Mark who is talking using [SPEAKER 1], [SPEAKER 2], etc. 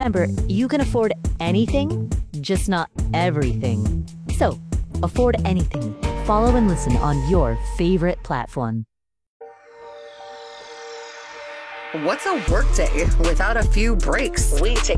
[SPEAKER 1] remember, you can afford anything, just not everything. So, afford anything. Follow and listen on your favorite platform.
[SPEAKER 2] What's a workday without a few breaks?
[SPEAKER 3] We take